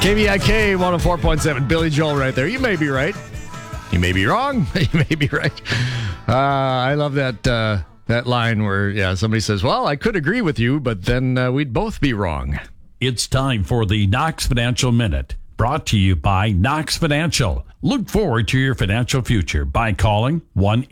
KVIK 104.7. Billy Joel right there. You may be right. You may be wrong. You may be right. I love that line where, somebody says, well, I could agree with you, but then we'd both be wrong. It's time for the Knox Financial Minute, brought to you by Knox Financial. Look forward to your financial future by calling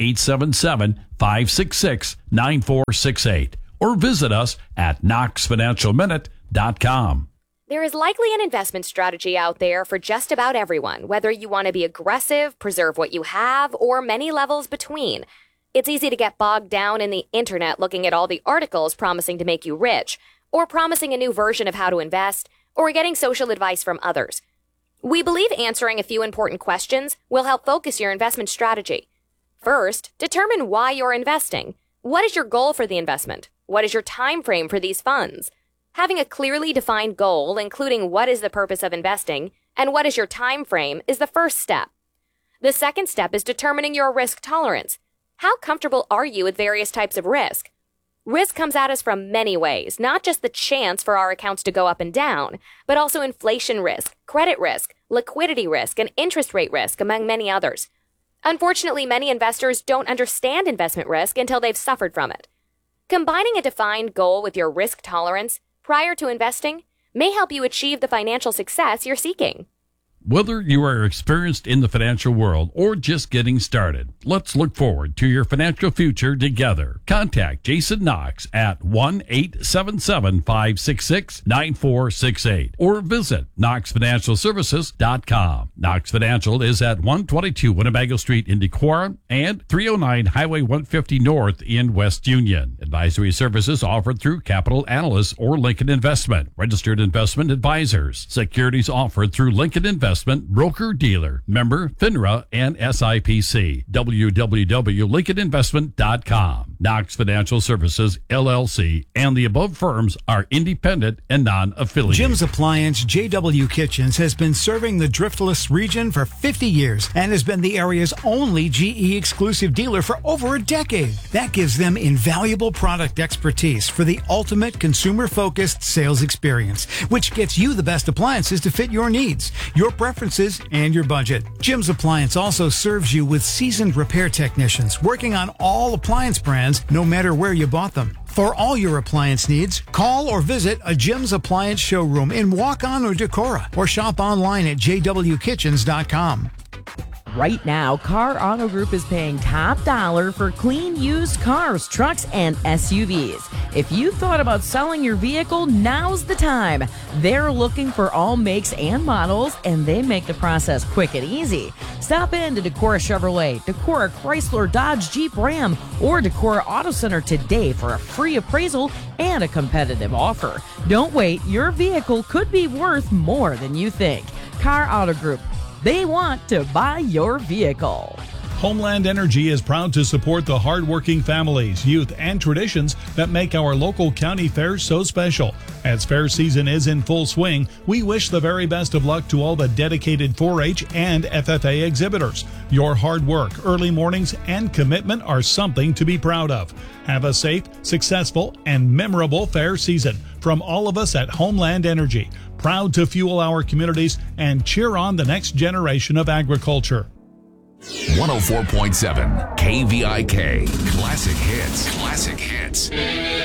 1-877-566-9468 or visit us at knoxfinancialminute.com. There is likely an investment strategy out there for just about everyone, whether you want to be aggressive, preserve what you have, or many levels between. It's easy to get bogged down in the internet looking at all the articles promising to make you rich, or promising a new version of how to invest, or getting social advice from others. We believe answering a few important questions will help focus your investment strategy. First, determine why you're investing. What is your goal for the investment? What is your time frame for these funds? Having a clearly defined goal, including what is the purpose of investing and what is your time frame, is the first step. The second step is determining your risk tolerance. How comfortable are you with various types of risk? Risk comes at us from many ways, not just the chance for our accounts to go up and down, but also inflation risk, credit risk, liquidity risk, and interest rate risk, among many others. Unfortunately, many investors don't understand investment risk until they've suffered from it. Combining a defined goal with your risk tolerance prior to investing may help you achieve the financial success you're seeking. Whether you are experienced in the financial world or just getting started, let's look forward to your financial future together. Contact Jason Knox at 1-877-566-9468 or visit knoxfinancialservices.com. Knox Financial is at 122 Winnebago Street in Decorah and 309 Highway 150 North in West Union. Advisory services offered through Capital Analysts or Lincoln Investment. Registered investment advisors. Securities offered through Lincoln Investment broker-dealer, member FINRA and SIPC. www.lincolninvestment.com. Knox Financial Services, LLC, and the above firms are independent and non-affiliated. Jim's Appliance JW Kitchens has been serving the Driftless region for 50 years and has been the area's only GE exclusive dealer for over a decade. That gives them invaluable product expertise for the ultimate consumer-focused sales experience, which gets you the best appliances to fit your needs, your preferences, and your budget. Jim's Appliance also serves you with seasoned repair technicians working on all appliance brands, no matter where you bought them. For all your appliance needs, call or visit a Jim's Appliance showroom in Waukon or Decorah, or shop online at jwkitchens.com. Right now, Car Auto Group is paying top dollar for clean used cars, trucks, and SUVs. If you thought about selling your vehicle, now's the time. They're looking for all makes and models, and they make the process quick and easy. Stop in to Decorah Chevrolet, Decorah Chrysler Dodge Jeep Ram, or Decorah Auto Center today for a free appraisal and a competitive offer. Don't wait. Your vehicle could be worth more than you think. Car Auto Group. They want to buy your vehicle. Homeland Energy is proud to support the hardworking families, youth, and traditions that make our local county fairs so special. As fair season is in full swing, we wish the very best of luck to all the dedicated 4-H and FFA exhibitors. Your hard work, early mornings, and commitment are something to be proud of. Have a safe, successful, and memorable fair season. From all of us at Homeland Energy, proud to fuel our communities and cheer on the next generation of agriculture. 104.7 KVIK. Classic hits. Classic hits.